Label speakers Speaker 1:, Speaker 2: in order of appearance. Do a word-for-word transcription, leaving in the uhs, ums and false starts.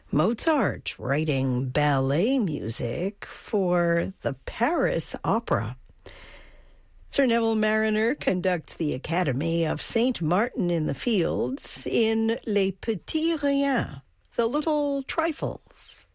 Speaker 1: Mozart writing ballet music for the Paris Opera. Sir Neville Marriner conducts the Academy of Saint Martin in the Fields in Les Petits Riens, the Little Trifles.